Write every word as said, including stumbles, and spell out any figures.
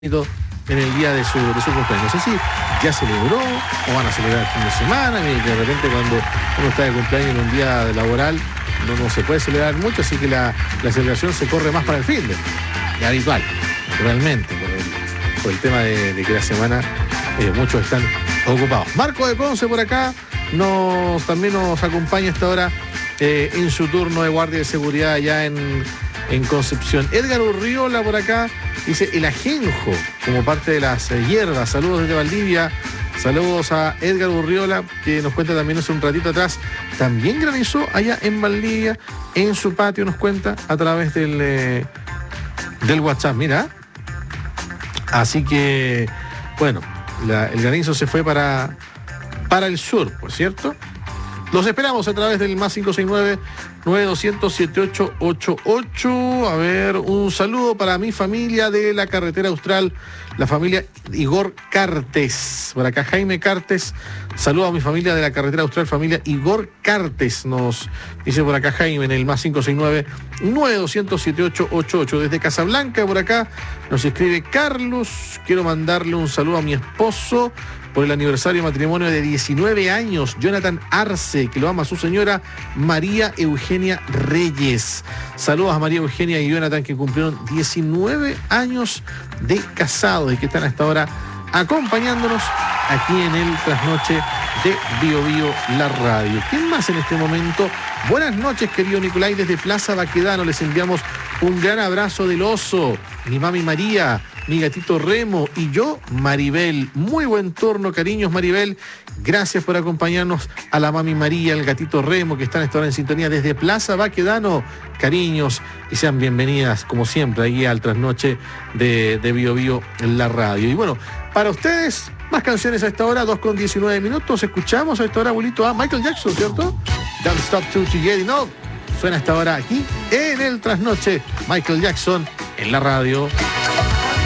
en el día de su, de su cumpleaños. No sé si ya celebró o van a celebrar el fin de semana, y de repente cuando uno está de cumpleaños en un día laboral no, no se puede celebrar mucho, así que la, la celebración se corre más para el fin de es habitual, realmente, por el, por el tema de, de que la semana eh, muchos están ocupados. Marco de Ponce por acá nos también nos acompaña hasta ahora eh, en su turno de guardia de seguridad allá en, en Concepción. Edgar Urriola por acá dice el ajenjo como parte de las eh, hierbas. Saludos desde Valdivia. Saludos a Edgar Urriola, que nos cuenta también hace un ratito atrás. También granizó allá en Valdivia, en su patio, nos cuenta a través del, eh, del WhatsApp. Mira. Así que, bueno, la, el granizo se fue para, para el sur, por cierto. Los esperamos a través del más cinco seis nueve, nueve dos cero cero, siete ocho ocho ocho. A ver, un saludo para mi familia de la carretera austral, la familia Igor Cartes. Por acá Jaime Cartes. Saludo a mi familia de la carretera austral, familia Igor Cartes. Nos dice por acá Jaime en el más cinco seis nueve, nueve dos cero cero, siete ocho ocho ocho. Desde Casablanca por acá nos escribe Carlos. Quiero mandarle un saludo a mi esposo por el aniversario de matrimonio de diecinueve años, Jonathan Arce, que lo ama su señora María Eugenia Reyes. Saludos a María Eugenia y Jonathan, que cumplieron diecinueve años de casados y que están hasta ahora acompañándonos aquí en el trasnoche de Bio Bio, la radio. ¿Quién más en este momento? Buenas noches, querido Nicolai, desde Plaza Baquedano. Les enviamos un gran abrazo del oso, mi mami María, mi gatito Remo y yo, Maribel. Muy buen turno, cariños, Maribel. Gracias por acompañarnos a la mami María, el gatito Remo, que están esta hora en sintonía desde Plaza Baquedano. Cariños, y sean bienvenidas, como siempre, ahí al trasnoche de, de Bio Bio en la radio. Y bueno, para ustedes, más canciones a esta hora, dos con diecinueve minutos. Escuchamos a esta hora, abuelito, a Michael Jackson, ¿cierto? Don't Stop Till You Get Enough. Suena hasta ahora aquí en el trasnoche, Michael Jackson en la radio.